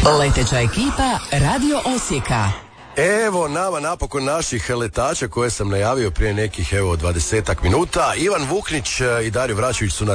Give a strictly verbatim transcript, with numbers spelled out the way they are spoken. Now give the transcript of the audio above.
Leteća ekipa Radio Osijeka. Evo nama napokon naših letača koje sam najavio prije nekih evo dvadesetak minuta. Ivan Vuknić i Dario Vračević su na